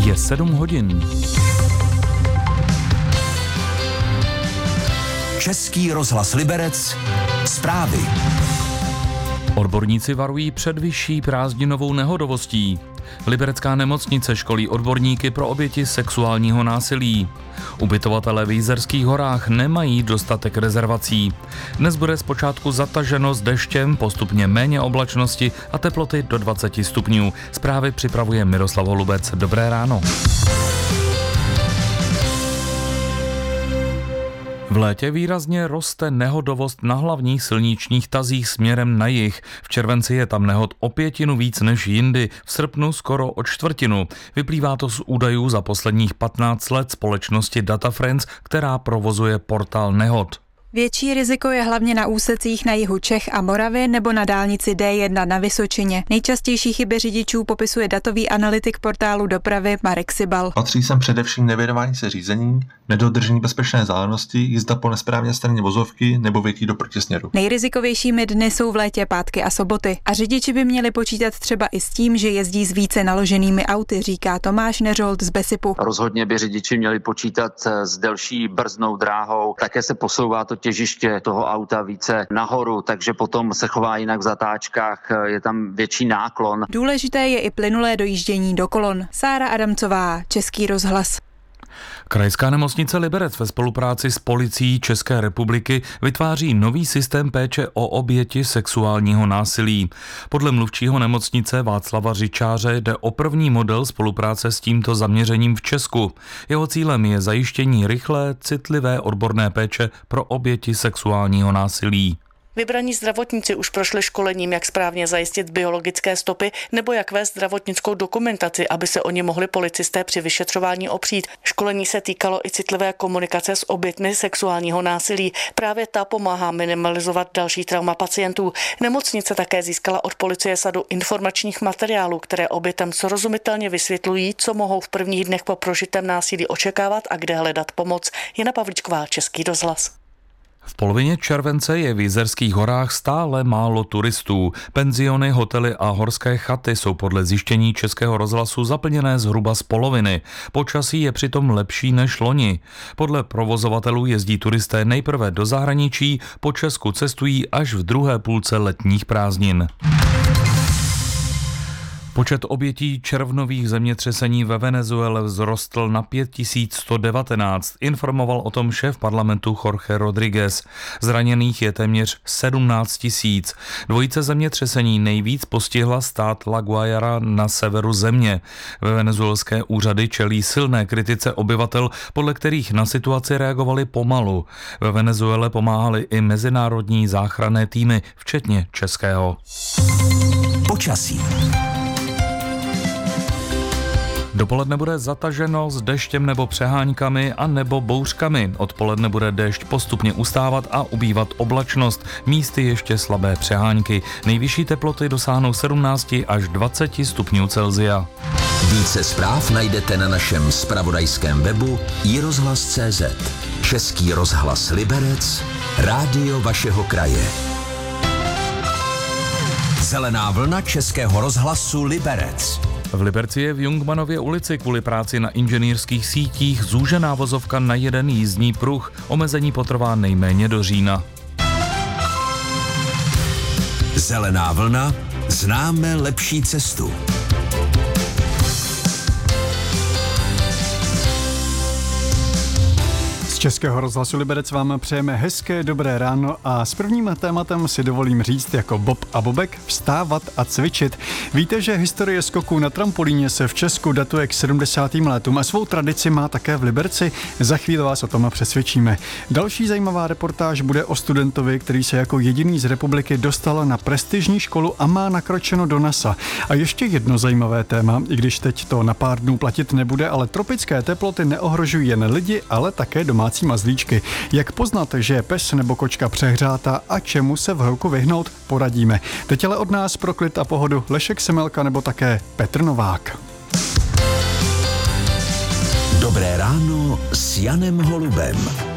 Je 7 hodin. Český rozhlas Liberec. Zprávy. Odborníci varují před vyšší prázdninovou nehodovostí. Liberecká nemocnice školí odborníky pro oběti sexuálního násilí. Ubytovatelé v Jizerských horách nemají dostatek rezervací. Dnes bude zpočátku zataženo s deštěm, postupně méně oblačnosti a teploty do 20 stupňů. Zprávy připravuje Miroslav Holubec. Dobré ráno. V létě výrazně roste nehodovost na hlavních silničních tazích směrem na jih. V červenci je tam nehod o 1/5 víc než jindy, v srpnu skoro o 1/4. Vyplývá to z údajů za posledních 15 let společnosti DataFriends, která provozuje portál nehod. Větší riziko je hlavně na úsecích na jihu Čech a Moravy nebo na dálnici D1 na Vysočině. Nejčastější chyby řidičů popisuje datový analytik portálu dopravy Marek Sibal. Patří sem především nevěnování se řízení, nedodržení bezpečné vzdálenosti, jízda po nesprávné straně vozovky nebo větí do protisměru. Nejrizikovějšími dny jsou v létě pátky a soboty. A řidiči by měli počítat třeba i s tím, že jezdí s více naloženými auty, říká Tomáš Neřold z Besipu. Rozhodně by řidiči měli počítat s delší brzdnou dráhou. Také se posouvá to těžiště toho auta více nahoru, takže potom se chová jinak v zatáčkách, je tam větší náklon. Důležité je i plynulé dojíždění do kolon. Sára Adamcová, Český rozhlas. Krajská nemocnice Liberec ve spolupráci s policií České republiky vytváří nový systém péče o oběti sexuálního násilí. Podle mluvčího nemocnice Václava Řičáře jde o první model spolupráce s tímto zaměřením v Česku. Jeho cílem je zajištění rychlé, citlivé odborné péče pro oběti sexuálního násilí. Vybraní zdravotníci už prošli školením, jak správně zajistit biologické stopy nebo jak vést zdravotnickou dokumentaci, aby se o ně mohli policisté při vyšetřování opřít. Školení se týkalo i citlivé komunikace s obětmi sexuálního násilí. Právě ta pomáhá minimalizovat další trauma pacientů. Nemocnice také získala od policie sadu informačních materiálů, které obětem srozumitelně vysvětlují, co mohou v prvních dnech po prožitém násilí očekávat a kde hledat pomoc. Jana Pavlíčková, Český rozhlas. V polovině července je v Jizerských horách stále málo turistů. Penziony, hotely a horské chaty jsou podle zjištění Českého rozhlasu zaplněné zhruba z poloviny. Počasí je přitom lepší než loni. Podle provozovatelů jezdí turisté nejprve do zahraničí, po Česku cestují až v druhé půlce letních prázdnin. Počet obětí červnových zemětřesení ve Venezuele vzrostl na 5119, informoval o tom šéf parlamentu Jorge Rodríguez. Zraněných je téměř 17 000. Dvojice zemětřesení nejvíc postihla stát La Guaira na severu země. Ve venezuelské úřady čelí silné kritice obyvatel, podle kterých na situaci reagovali pomalu. Ve Venezuele pomáhali i mezinárodní záchranné týmy, včetně českého. Počasí. Dopoledne bude zataženo s deštěm nebo přeháňkami a nebo bouřkami. Odpoledne bude déšť postupně ustávat a ubývat oblačnost. Místy ještě slabé přeháňky. Nejvyšší teploty dosáhnou 17 až 20 stupňů Celsia. Více zpráv najdete na našem zpravodajském webu iRozhlas.cz. Český rozhlas Liberec, rádio vašeho kraje. Zelená vlna Českého rozhlasu Liberec. V Liberci je v Jungmanově ulici kvůli práci na inženýrských sítích zúžená vozovka na jeden jízdní pruh. Omezení potrvá nejméně do října. Zelená vlna, známe lepší cestu. Z Českého rozhlasu Liberec vám přejeme hezké dobré ráno a s prvním tématem si dovolím říct jako Bob a Bobek vstávat a cvičit. Víte, že historie skoků na trampolíně se v Česku datuje k 70. letům a svou tradici má také v Liberci. Za chvíli vás o tom přesvědčíme. Další zajímavá reportáž bude o studentovi, který se jako jediný z republiky dostal na prestižní školu a má nakročeno do NASA. A ještě jedno zajímavé téma, i když teď to na pár dnů platit nebude, ale tropické teploty neohrožují jen lidi, ale také domácí mazlíčky. Jak poznat, že je pes nebo kočka přehřátá a čemu se v horku vyhnout, poradíme. Teď ale od nás pro klid a pohodu Lešek Semelka nebo také Petr Novák. Dobré ráno s Janem Holubem.